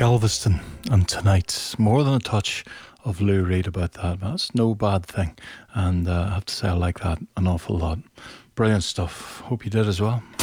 Galveston and Tonight. More than a touch of Lou Reed about that. That's no bad thing. And I have to say, I like that an awful lot. Brilliant stuff. Hope you did as well.